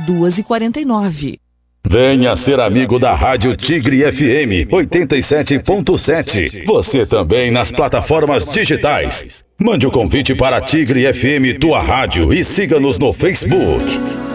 2h49. Venha ser amigo da Rádio Tigre FM 87.7. Você também nas plataformas digitais. Mande o convite para Tigre FM, tua rádio, e siga-nos no Facebook.